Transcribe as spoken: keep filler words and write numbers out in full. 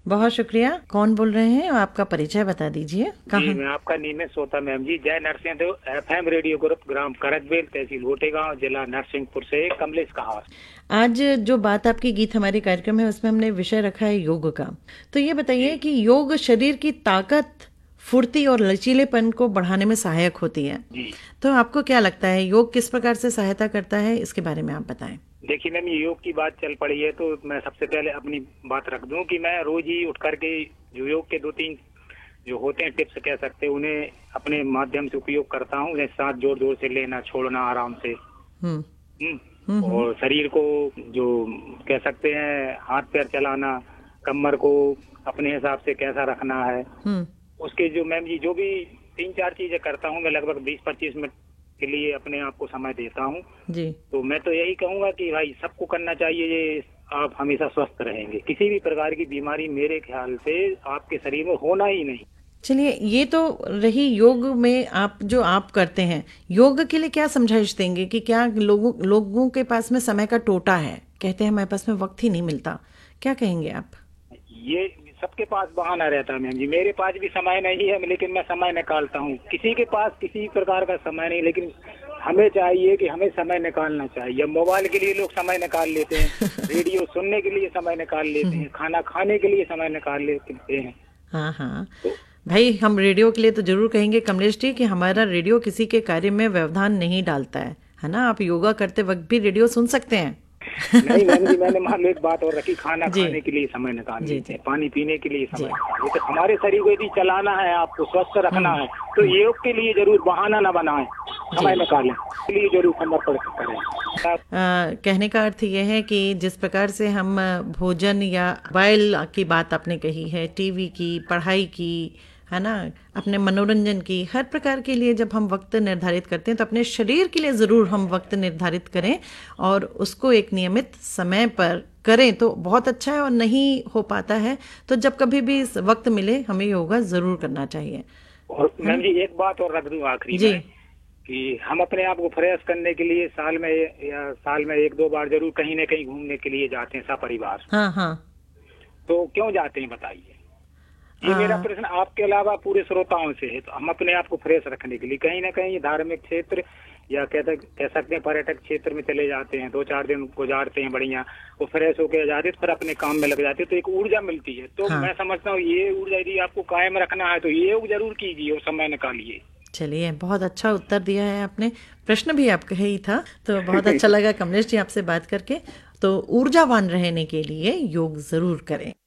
बहुत शुक्रिया। कौन बोल रहे हैं और आपका परिचय बता दीजिए। जी, कहाँ? मैं आपका नीमे सोता मैम जी, जय Narsingh Dev FM radio group, ग्राम करकबेल, तहसील गोटेगांव, जिला नरसिंहपुर से कमलेश कहार। आज जो बात आपकी गीत हमारे कार्यक्रम है उसमें हमने विषय रखा है योग का। तो ये बताइए जी कि योग शरीर की ताकत, फुर्ती और लचीलेपन को बढ़ाने में सहायक होती है। जी। तो आपको क्या लगता है योग किस प्रकार से सहायता करता है, इसके बारे में आप बताएं। देखिए मैम, ये योग की बात चल पड़ी है तो मैं सबसे पहले अपनी बात रख दूं कि मैं रोज ही उठ करके जो योग के दो तीन जो होते हैं टिप्स कह सकते हैं, उन्हें अपने माध्यम से उपयोग करता हूँ। जैसे सांस जोर जोर से लेना, छोड़ना आराम से। हम्म हम्म, हम्म हम्म और शरीर को जो कह सकते हैं हाथ पैर चलाना, कमर को अपने हिसाब से कैसा रखना है, हम्म उसके जो मैम जी जो भी तीन चार चीजें करता हूँ मैं, लगभग बीस पच्चीस मिनट के लिए अपने आप को समय देता हूँ। जी। तो मैं तो यही कहूंगा कि भाई सबको करना चाहिए ये। आप हमेशा स्वस्थ रहेंगे, किसी भी प्रकार की बीमारी मेरे ख्याल से आपके शरीर में होना ही नहीं। चलिए, ये तो रही योग में आप जो आप करते हैं। योग के लिए क्या समझाइश देंगे कि क्या लोगों लोगों के पास में समय का टोटा है, कहते हैं हमारे पास में वक्त ही नहीं मिलता, क्या कहेंगे आप? ये सबके पास बहाना रहता है मैम जी, मेरे पास भी समय नहीं है लेकिन मैं समय निकालता हूँ। किसी के पास किसी प्रकार का समय नहीं, लेकिन हमें चाहिए कि हमें समय निकालना चाहिए। मोबाइल के लिए लोग समय निकाल लेते हैं, रेडियो सुनने के लिए समय निकाल लेते हैं, खाना खाने के लिए समय निकाल लेते हैं। हाँ हाँ, तो भाई हम रेडियो के लिए तो जरूर कहेंगे कमलेश जी कि हमारा रेडियो किसी के कार्य में व्यवधान नहीं डालता है है ना। आप योगा करते वक्त भी रेडियो सुन सकते हैं। नहीं मैम जी, मैंने मान लो एक बात और रखी, खाना जी खाने के लिए समय निकाल जी लेते जी हैं, पानी पीने के लिए जी समय निकाल लेते हैं। हमारे शरीर को यदि चलाना है, आपको स्वस्थ रखना हम्म है, तो योग के लिए जरूर बहाना ना बनाएं, जी। समय निकालें, इसके लिए जरूर समर्पण करें। अ, कहने का अर्थ यह है कि जिस प्रकार से हम अ, भोजन या मोबाइल की बात आपने कही है, टीवी की, पढ़ाई की, है ना, अपने मनोरंजन की, हर प्रकार के लिए जब हम वक्त निर्धारित करते हैं तो अपने शरीर के लिए ज़रूर हम वक्त निर्धारित करें और उसको एक नियमित समय पर करें तो बहुत अच्छा है। और नहीं हो पाता है तो जब कभी भी इस वक्त मिले हमें योगा ज़रूर करना चाहिए, और है मैम ना। जी एक बात और रख दूं आखिरी जी। में, कि हम अपने आप को फ्रेश करने के लिए साल में या साल में एक दो बार जरूर कहीं न कहीं घूमने के लिए जाते हैं सपरिवार। हाँ हाँ। तो क्यों जाते हैं बताइए? ये मेरा आ, प्रश्न आपके अलावा पूरे श्रोताओं से है। तो हम अपने आप को फ्रेश रखने के लिए कहीं ना कहीं धार्मिक क्षेत्र या कहते कह सकते हैं पर्यटक क्षेत्र में चले जाते हैं, दो चार दिन गुजारते हैं बढ़िया, वो फ्रेश होकर जाते हैं, फिर अपने काम में लग जाते हैं, तो एक ऊर्जा मिलती है। तो हाँ। मैं समझता हूँ ये ऊर्जा यदि आपको कायम रखना है तो ये योग जरूर कीजिए और समय निकालिए। चलिए, बहुत अच्छा उत्तर दिया है आपने। प्रश्न भी आपका ही था, तो बहुत अच्छा लगा कमलेश जी आपसे बात करके। तो ऊर्जावान रहने के लिए योग जरूर करें।